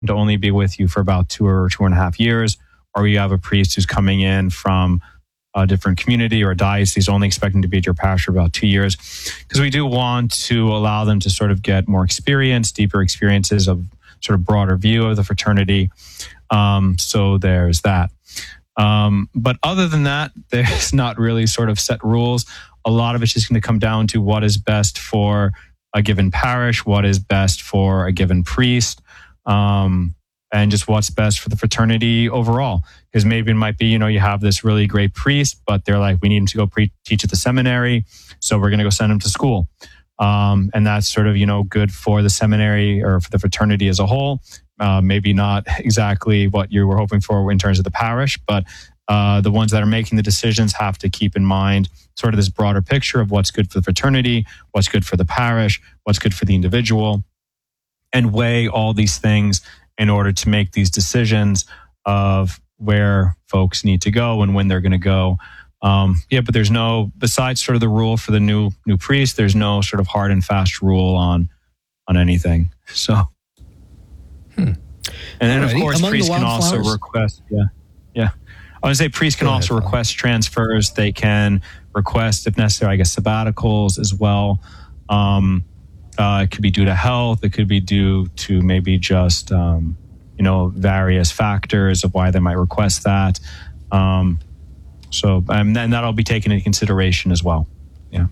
to only be with you for about 2 or 2.5 years, or you have a priest who's coming in from a different community or a diocese only expecting to be at your parish for about 2 years. Because we do want to allow them to sort of get more experience, deeper experiences of sort of broader view of the fraternity. So there's that. But other than that, there's not really sort of set rules. A lot of it's just going to come down to what is best for a given parish, what is best for a given priest, and just what's best for the fraternity overall. Because maybe it might be, you have this really great priest, but they're like, we need him to go teach at the seminary, so we're going to go send him to school. And that's sort of, good for the seminary or for the fraternity as a whole. Maybe not exactly what you were hoping for in terms of the parish, but the ones that are making the decisions have to keep in mind sort of this broader picture of what's good for the fraternity, what's good for the parish, what's good for the individual, and weigh all these things in order to make these decisions of where folks need to go and when they're going to go. But there's no, besides sort of the rule for the new priest, there's no sort of hard and fast rule on anything. So, and then of course, priests can also request. Yeah. I would say priests can also request transfers. They can request, if necessary, I guess, sabbaticals as well. It could be due to health. It could be due to maybe just, various factors of why they might request that. And that'll be taken into consideration as well. Yeah.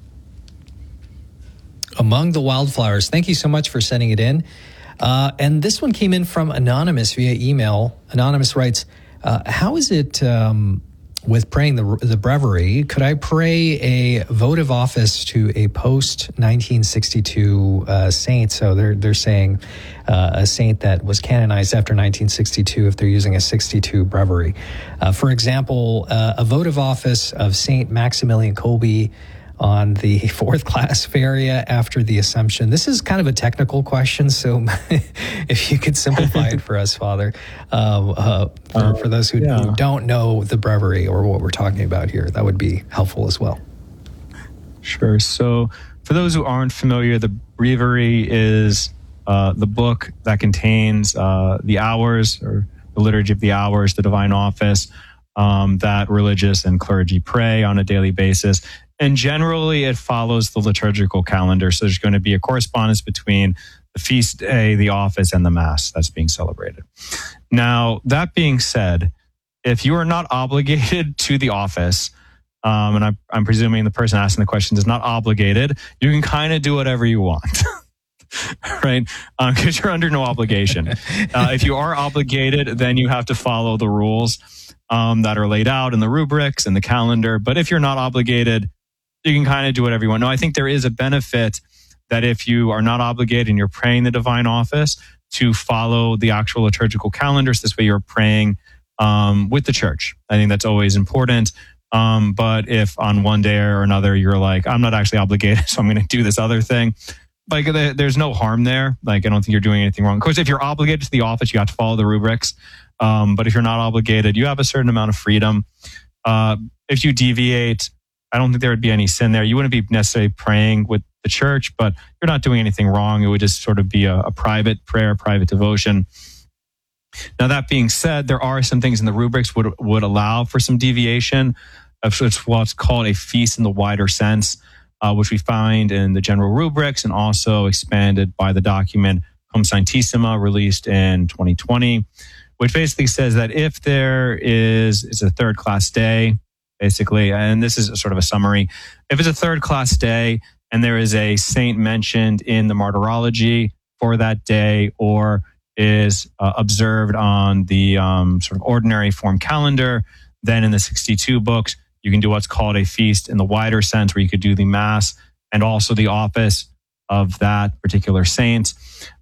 Among the Wildflowers, thank you so much for sending it in. And this one came in from Anonymous via email. Anonymous writes, how is it with praying the breviary? Could I pray a votive office to a post-1962 saint? So they're saying a saint that was canonized after 1962 if they're using a 62 breviary. For example, a votive office of Saint Maximilian Kolbe on the 4th class Feria after the Assumption. This is kind of a technical question, so if you could simplify it for us, Father, for those who don't know the breviary or what we're talking about here, that would be helpful as well. Sure. So for those who aren't familiar, the breviary is the book that contains the hours, or the liturgy of the hours, the divine office, that religious and clergy pray on a daily basis. And generally, it follows the liturgical calendar. So there's going to be a correspondence between the feast day, the office, and the Mass that's being celebrated. Now, that being said, if you are not obligated to the office, and I'm presuming the person asking the question is not obligated, you can kind of do whatever you want. Right? Because you're under no obligation. If you are obligated, then you have to follow the rules that are laid out in the rubrics and the calendar. But if you're not obligated, you can kind of do whatever you want. No, I think there is a benefit that if you are not obligated and you're praying the divine office, to follow the actual liturgical calendars. This way you're praying with the church. I think that's always important. But if on one day or another you're like, I'm not actually obligated, so I'm going to do this other thing, like there's no harm there. Like, I don't think you're doing anything wrong. Of course, if you're obligated to the office, you have to follow the rubrics. But if you're not obligated, you have a certain amount of freedom. If you deviate, I don't think there would be any sin there. You wouldn't be necessarily praying with the church, but you're not doing anything wrong. It would just sort of be a private prayer, private devotion. Now, that being said, there are some things in the rubrics would allow for some deviation of what's called a feast in the wider sense, which we find in the general rubrics and also expanded by the document Cum Sanctissima, released in 2020, which basically says that if there is a third class day, basically, and this is sort of a summary, if it's a third class day and there is a saint mentioned in the martyrology for that day, or is observed on the sort of ordinary form calendar, then in the 62 books, you can do what's called a feast in the wider sense, where you could do the Mass and also the office of that particular saint.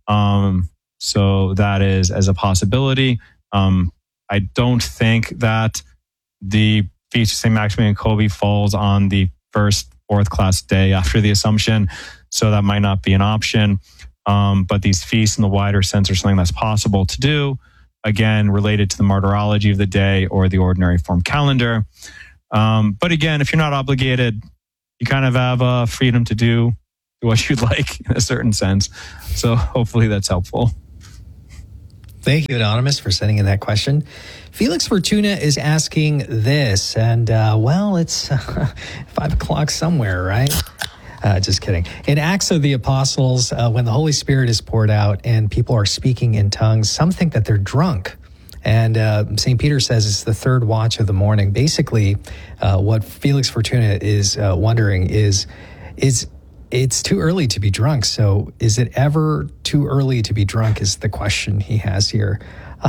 So that is as a possibility. I don't think that the Feast of St. Maximilian Kolbe falls on the first fourth class day after the Assumption, so that might not be an option. But these feasts in the wider sense are something that's possible to do, again, related to the martyrology of the day or the ordinary form calendar. But again, if you're not obligated, you kind of have freedom to do what you'd like in a certain sense. So hopefully that's helpful. Thank you, Anonymous, for sending in that question. Felix Fortuna is asking this, and it's 5 o'clock somewhere, right? Just kidding. In Acts of the Apostles, when the Holy Spirit is poured out and people are speaking in tongues, some think that they're drunk. And St. Peter says it's the third watch of the morning. Basically, what Felix Fortuna is wondering is it's too early to be drunk. So is it ever too early to be drunk is the question he has here.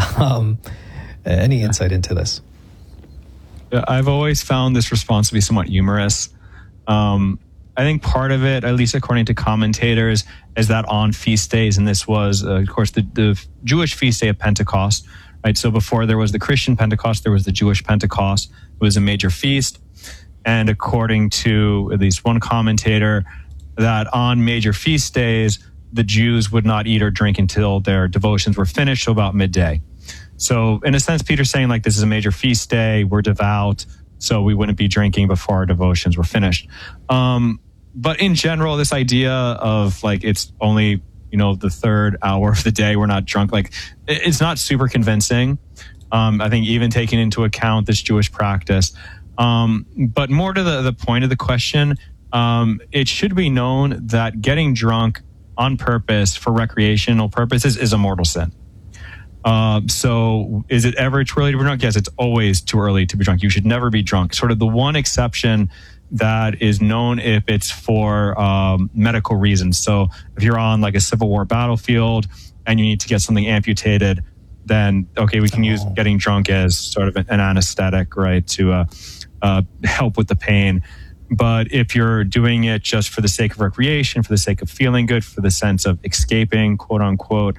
Any insight into this? I've always found this response to be somewhat humorous. I think part of it, at least according to commentators, is that on feast days, and this was, of course, the Jewish feast day of Pentecost, right? So before there was the Christian Pentecost, there was the Jewish Pentecost. It was a major feast. And according to at least one commentator, that on major feast days, the Jews would not eat or drink until their devotions were finished, so about midday. So in a sense, Peter's saying, like, this is a major feast day, we're devout, so we wouldn't be drinking before our devotions were finished. But in general, this idea of, like, it's only, the third hour of the day, we're not drunk, like, it's not super convincing. I think even taking into account this Jewish practice. But more to the point of the question, it should be known that getting drunk on purpose for recreational purposes is a mortal sin. So is it ever too early to be drunk? Yes, it's always too early to be drunk. You should never be drunk. Sort of the one exception that is known if it's for medical reasons. So if you're on like a Civil War battlefield and you need to get something amputated, then, okay, we can use getting drunk as sort of an anesthetic, right, to help with the pain. But if you're doing it just for the sake of recreation, for the sake of feeling good, for the sense of escaping, quote unquote,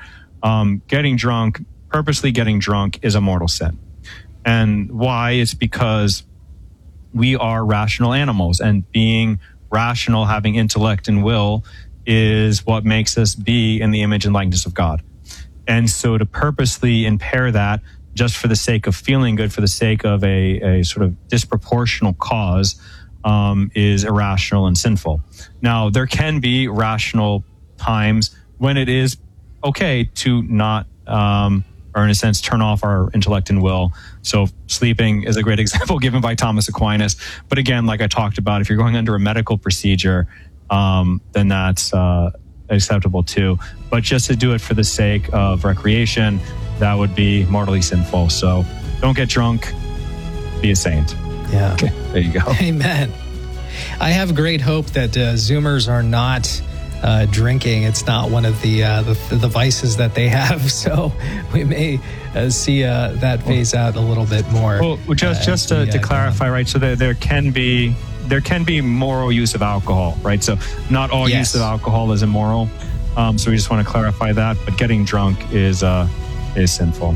purposely getting drunk is a mortal sin. And why? It's because we are rational animals, and being rational, having intellect and will, is what makes us be in the image and likeness of God. And so to purposely impair that just for the sake of feeling good, for the sake of a sort of disproportional cause, is irrational and sinful. Now, there can be rational times when it is okay to not, or in a sense, turn off our intellect and will. So sleeping is a great example given by Thomas Aquinas. But again, like I talked about, if you're going under a medical procedure, then that's acceptable too. But just to do it for the sake of recreation, that would be mortally sinful. So don't get drunk, be a saint. Yeah. Okay, there you go. Amen. I have great hope that Zoomers are not drinking. It's not one of the vices that they have. So we may see that phase out a little bit more. Well, just to clarify, right? So there can be moral use of alcohol, right? So not all use of alcohol is immoral. So we just want to clarify that. But getting drunk is sinful.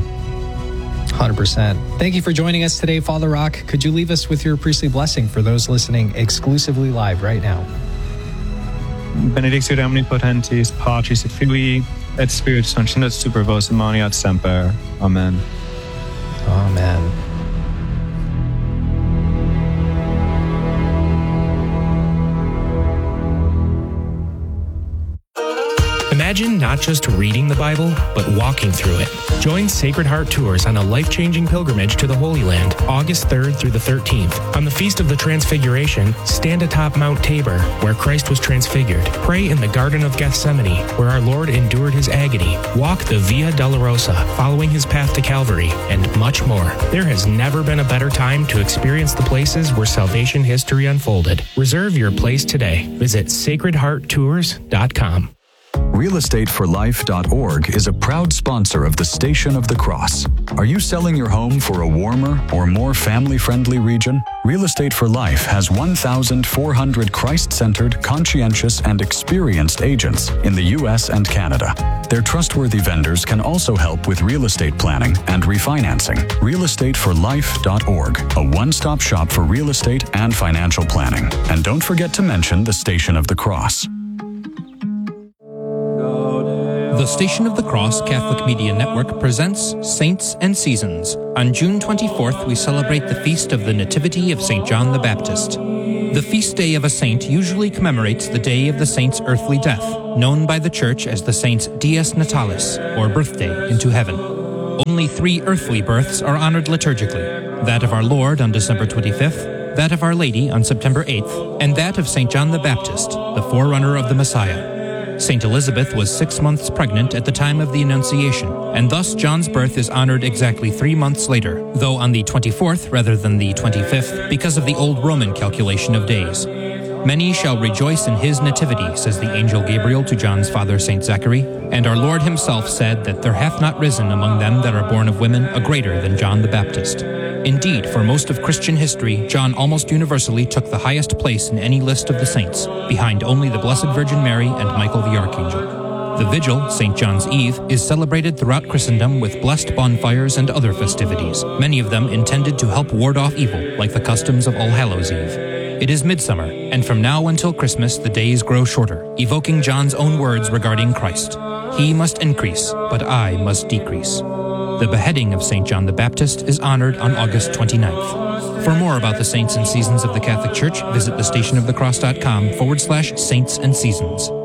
100%. Thank you for joining us today, Father Rock. Could you leave us with your priestly blessing for those listening exclusively live right now? Benedictio omnipotentis, Patris et Filii, et Spiritus Sancti, super vos et moniat semper. Amen. Amen. Imagine not just reading the Bible, but walking through it. Join Sacred Heart Tours on a life-changing pilgrimage to the Holy Land, August 3rd through the 13th. On the Feast of the Transfiguration, stand atop Mount Tabor, where Christ was transfigured. Pray in the Garden of Gethsemane, where our Lord endured his agony. Walk the Via Dolorosa, following his path to Calvary, and much more. There has never been a better time to experience the places where salvation history unfolded. Reserve your place today. Visit sacredhearttours.com. RealestateForLife.org is a proud sponsor of the Station of the Cross. Are you selling your home for a warmer or more family-friendly region? Real Estate for Life has 1,400 Christ-centered, conscientious, and experienced agents in the U.S. and Canada. Their trustworthy vendors can also help with real estate planning and refinancing. RealestateForLife.org, a one-stop shop for real estate and financial planning. And don't forget to mention the Station of the Cross. The Station of the Cross Catholic Media Network presents Saints and Seasons. On June 24th, we celebrate the feast of the Nativity of St. John the Baptist. The feast day of a saint usually commemorates the day of the saint's earthly death, known by the Church as the saint's Dies Natalis, or birthday into heaven. Only 3 earthly births are honored liturgically: that of our Lord on December 25th, that of Our Lady on September 8th, and that of St. John the Baptist, the forerunner of the Messiah. St. Elizabeth was 6 months pregnant at the time of the Annunciation, and thus John's birth is honored exactly 3 months later, though on the 24th rather than the 25th, because of the old Roman calculation of days. Many shall rejoice in his nativity, says the angel Gabriel to John's father St. Zachary, and our Lord himself said that there hath not risen among them that are born of women a greater than John the Baptist. Indeed, for most of Christian history, John almost universally took the highest place in any list of the saints, behind only the Blessed Virgin Mary and Michael the Archangel. The vigil, St. John's Eve, is celebrated throughout Christendom with blessed bonfires and other festivities, many of them intended to help ward off evil, like the customs of All Hallows' Eve. It is midsummer, and from now until Christmas the days grow shorter, evoking John's own words regarding Christ. He must increase, but I must decrease. The beheading of St. John the Baptist is honored on August 29th. For more about the saints and seasons of the Catholic Church, visit thestationofthecross.com/saints and seasons.